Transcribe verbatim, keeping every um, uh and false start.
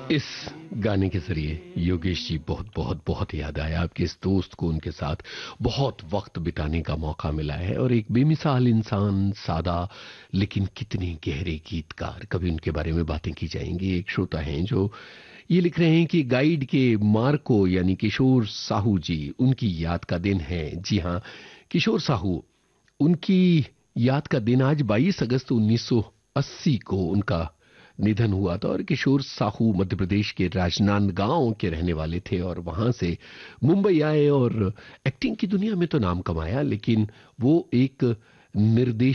इस गाने के जरिए योगेश जी बहुत बहुत बहुत याद आया आपके इस दोस्त को, उनके साथ बहुत वक्त बिताने का मौका मिला है और एक बेमिसाल इंसान, सादा लेकिन कितने गहरे गीतकार। कभी उनके बारे में बातें की जाएंगी। एक श्रोता हैं जो ये लिख रहे हैं कि गाइड के मार्को यानी किशोर साहू जी, उनकी याद का दिन है। जी हाँ, किशोर साहू, उनकी याद का दिन आज बाईस अगस्त उन्नीस सौ अस्सी को उनका निधन हुआ था। और किशोर साहू मध्य प्रदेश के राजनांदगांव के रहने वाले थे और वहां से मुंबई आए और एक्टिंग की दुनिया में तो नाम कमाया, लेकिन वो एक निर्देशक